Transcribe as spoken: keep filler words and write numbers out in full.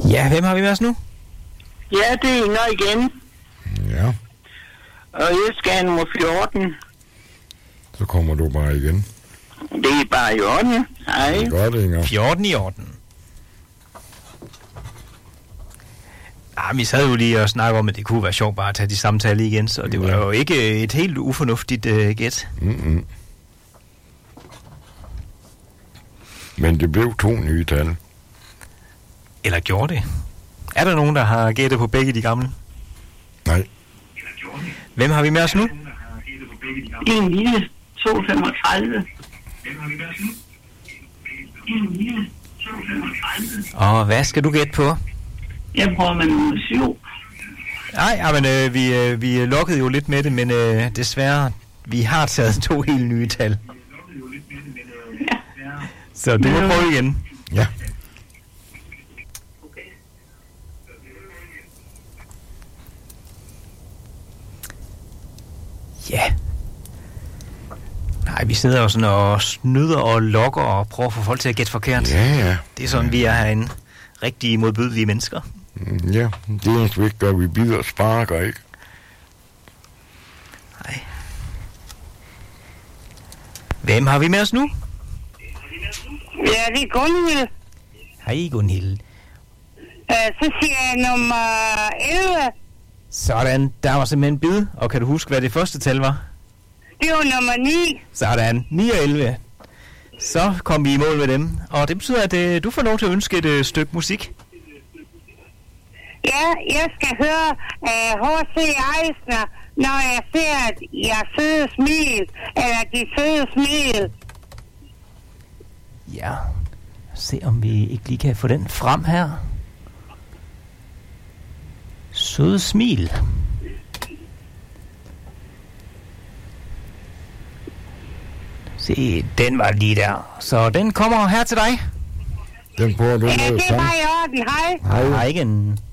Ja, hvem har vi med os nu? Ja, det er Inger igen. Ja. Og jeg skal have nummer fjorten. Så kommer du bare igen. Det er bare i orden. Hej. Det er godt, Inger. fjorten i orden. Ah, vi sad jo lige og snakkede om, at det kunne være sjovt bare at tage de samtale igen, så det var Ja. jo ikke et helt ufornuftigt uh, gæt. Mm-mm. Men det blev to nye tal. Eller gjorde det? Er der nogen, der har gættet på begge de gamle? Nej. Hvem har vi med os nu? En lille to femogtredive. Og hvad skal du gætte på? Jeg prøver med nummer syv. Nej, men øh, vi, øh, vi lukkede jo lidt med det, men øh, desværre, vi har taget to helt nye tal. Ja. Så du må prøve igen. Ja. Ja. Nej, vi sidder jo sådan og snyder og lokker og prøver at få folk til at gætte forkert. Ja, ja. Det er sådan, vi er herinde. Rigtig modbydelige mennesker. Mm, ja, det eneste vi ikke gør, vi bider og sparker, ikke? Nej. Hvem har vi med os nu? Ja, det er Gunhild. Hej, Gunhild. Uh, så siger jeg nummer elleve. Sådan, der var simpelthen bid. Og kan du huske, hvad det første tal var? Det var nummer ni. Sådan, ni og elleve. Så kom vi i mål med dem. Og det betyder, at øh, du får lov til at ønske et øh, stykke musik. Ja, jeg skal høre uh, H C Eisner, når jeg ser, at jeg søde smil, eller de søde smil. Ja, se om vi ikke lige kan få den frem her. Søde smil. Se, den var lige der. Så den kommer her til dig. Den prøver du Ja, med det sammen. var i orden. Hej. Hej. Hej igen.